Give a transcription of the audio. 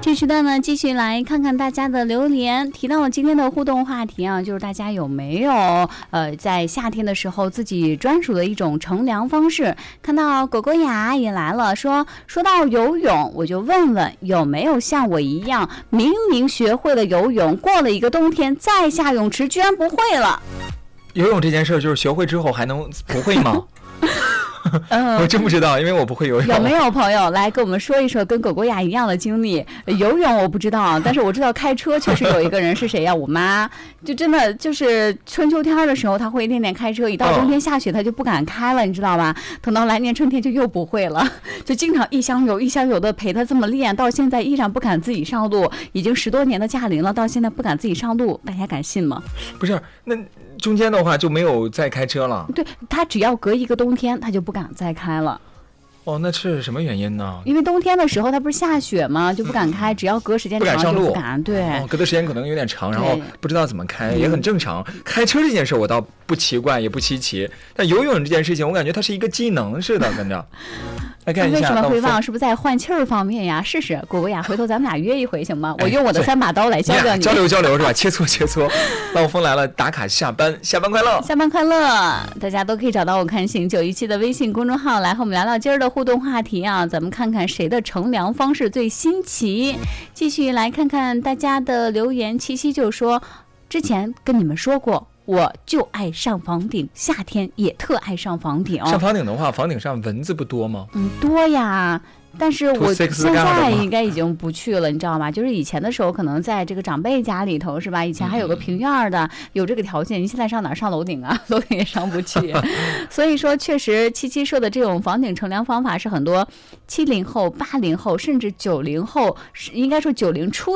这时段呢，继续来看看大家的留言。提到了今天的互动话题啊，就是大家有没有在夏天的时候自己专属的一种乘凉方式。看到狗狗雅也来了，说到游泳，我就问问有没有像我一样，明明学会了游泳，过了一个冬天再下泳池居然不会了。 游泳这件事就是学会之后还能不会吗？我真不知道，因为我不会游泳。 有没有朋友来跟我们说一说跟狗狗雅一样的经历？游泳我不知道，但是我知道开车确实有一个人是谁呀？我妈就真的就是春秋天的时候她会练练开车，一到冬天下雪她就不敢开了，你知道吧？等到来年春天就又不会了，就经常一箱油的陪她这么练，到现在依然不敢自己上路，已经10多年的驾龄了，到现在不敢自己上路，大家敢信吗？ 不是，那中间的话就没有再开车了。 对，他只要隔一个冬天，他就不敢再开了。 哦，那是什么原因呢？ 因为冬天的时候它不是下雪吗？就不敢开，只要隔时间长就不敢。对， 隔的时间可能有点长，然后不知道怎么开，也很正常。开车这件事我倒不奇怪，也不稀奇，但游泳这件事情，我感觉它是一个技能似的，跟着。来看一下， 为什么会忘？是不是在换气儿方面呀？试试，果果雅，回头咱们俩约一回行吗？我用我的3把刀来教教你。 交流是吧？切磋。浪峰来了，打卡下班快乐， 下班快乐！大家都可以找到我看行917的微信公众号来和我们聊聊今儿的互动话题啊，咱们看看谁的乘凉方式最新奇。继续来看看大家的留言，七七就说，之前跟你们说过。我就爱上房顶，夏天也特爱上房顶。 上房顶的话，房顶上蚊子不多吗？ 多呀。但是我现在应该已经不去了，你知道吗？就是以前的时候，可能在这个长辈家里头，是吧？以前还有个平院的，有这个条件。你现在上哪儿上楼顶啊？楼顶也上不去。所以说，确实七七说的这种房顶乘凉方法是很多70后、80后，甚至90后，应该说90初。